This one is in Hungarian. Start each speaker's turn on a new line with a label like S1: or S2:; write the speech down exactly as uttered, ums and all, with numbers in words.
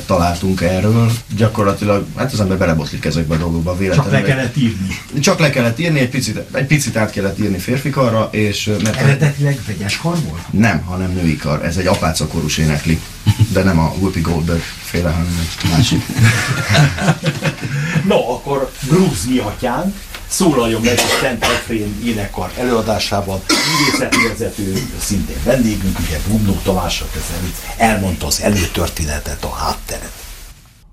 S1: könyvet találtunk erről, gyakorlatilag, hát az ember belebotlik ezekbe a dolgokba véletlenül.
S2: Csak le kellett írni.
S1: Csak le kellett írni, egy picit, egy picit át kellett írni férfi karra, és... Mert
S2: eredetileg vegyes kar volt?
S1: Nem, hanem női kar. Ez egy apácakorús énekli, de nem a Whoopi Goldberg féle, hanem egy másik.
S2: No, akkor Grúz atyánk szólaljon meg a Szent Efrén énekkar előadásában. Művészetvezető, szintén vendégünk, ugye Bubnók Tamásra közelít, elmondta az előtörténetet, a hátteret.